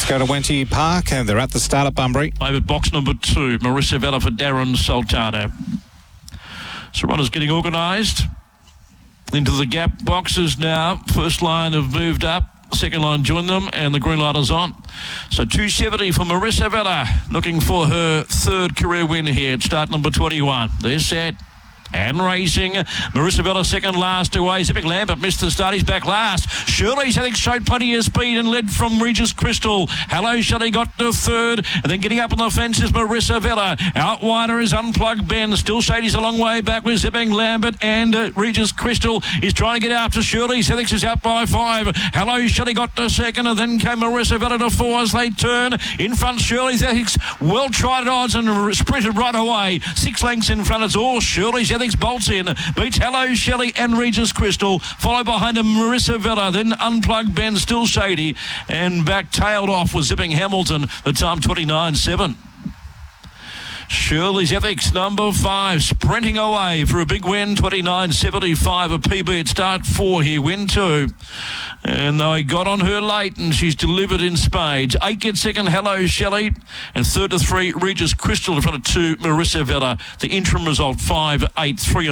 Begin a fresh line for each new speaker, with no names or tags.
Let's go to Wenty Park, and they're at the start at Bunbury.
Over box number 2, Marissa Vella for Darren Sultano. So runners getting organised into the gap boxes now. First line have moved up. Second line joined them, and the green light is on. So 270 for Marissa Vella, looking for her third career win here at start number 21. They're set and racing. Marissa Vella second last away. Zipping Lambert missed the start. He's back last. Shirley's, I think, showed plenty of speed and led from Regis Crystal. Hello Shelley got to third, and then getting up on the fence is Marissa Vella. Out wider is Unplugged Ben. Still Shady's a long way back with Zipping Lambert, and Regis Crystal is trying to get after Shirley. Sethix is out by 5. Hello Shelley got to second, and then came Marissa Vella to 4 as they turn. In front Shirley. Sethix well tried at odds and sprinted right away. 6 lengths in front. It's all Shirley. Sethix bolts in, beats Hello Shelley and Regis Crystal, followed behind him Marissa Vella, then Unplugged Ben, Still Shady, and back tailed off with Zipping Hamilton, the time 29.7. Shirley's Ethics, number 5, sprinting away for a big win, 29.75, a PB at start 4 here, win 2. And they got on her late, and she's delivered in spades. 8 gets second, Hello Shelley, and 3rd to 3, Regis Crystal in front of 2, Marissa Vella. The interim result, 5-8-3.